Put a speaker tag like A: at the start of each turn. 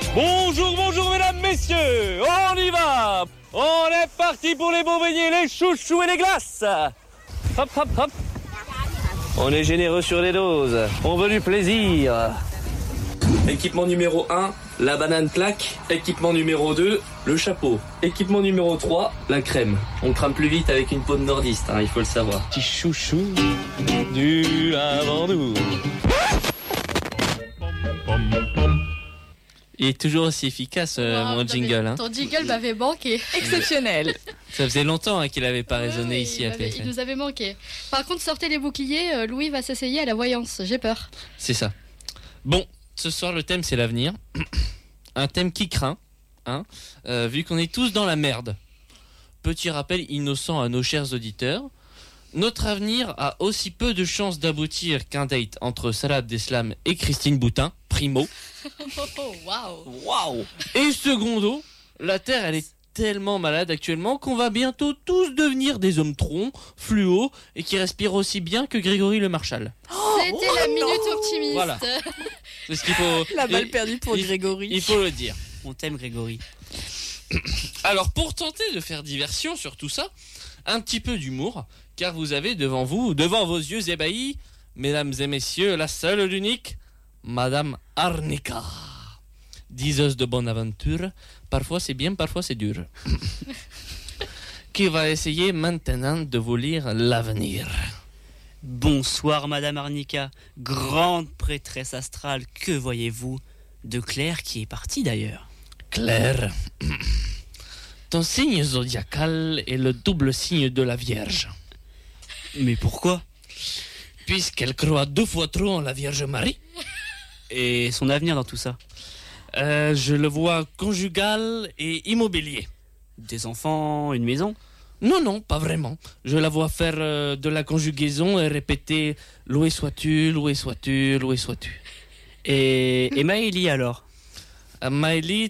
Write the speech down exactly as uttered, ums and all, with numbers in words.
A: Bonjour, bonjour mesdames, messieurs, on y va. On est parti pour les bons beignets, les chouchous et les glaces. Hop, hop, hop. On est généreux sur les doses, on veut du plaisir. Équipement numéro un, la banane plaque. Équipement numéro deux, le chapeau. Équipement numéro trois, la crème. On crame plus vite avec une peau de nordiste, hein, il faut le savoir. Petit chouchou du Lavandou. Il est toujours aussi efficace, euh, wow, mon jingle. Hein.
B: Ton jingle m'avait manqué.
C: Exceptionnel.
A: Ça faisait longtemps hein, qu'il n'avait pas résonné
B: oui,
A: ici
B: il
A: à P F M.
B: Il nous avait manqué. Par contre, sortez les boucliers, euh, Louis va s'essayer à la voyance. J'ai peur.
A: C'est ça. Bon, ce soir, le thème, c'est l'avenir. Un thème qui craint, hein, euh, vu qu'on est tous dans la merde. Petit rappel innocent à nos chers auditeurs. Notre avenir a aussi peu de chances d'aboutir qu'un date entre Salah Abdeslam et Christine Boutin, primo.
B: Waouh.
A: Waouh. Et secondo, la Terre, elle est tellement malade actuellement qu'on va bientôt tous devenir des hommes troncs, fluo, et qui respirent aussi bien que Grégory Le Marchal.
B: C'était oh, la minute non. optimiste.
A: Voilà. C'est ce qu'il faut.
C: La balle perdue pour
A: il,
C: Grégory.
A: Il faut le dire.
D: On t'aime, Grégory.
A: Alors, pour tenter de faire diversion sur tout ça, un petit peu d'humour, car vous avez devant vous, devant vos yeux ébahis, mesdames et messieurs, la seule, l'unique, Madame Arnica. Diseuse de bonne aventure, parfois c'est bien, parfois c'est dur. Qui va essayer maintenant de vous lire l'avenir.
D: Bonsoir, Madame Arnica, grande prêtresse astrale, que voyez-vous de Claire qui est partie d'ailleurs?
A: Claire, ton signe zodiacal est le double signe de la Vierge.
D: Mais pourquoi?
A: Puisqu'elle croit deux fois trop en la Vierge Marie.
D: Et son avenir dans tout ça?
A: euh, Je le vois conjugal et immobilier.
D: Des enfants, une maison?
A: Non, non, pas vraiment. Je la vois faire euh, de la conjugaison et répéter « Loué sois-tu, loué sois-tu, loué sois-tu ».
D: Et, et Maëlie alors?
A: euh, Maëlie,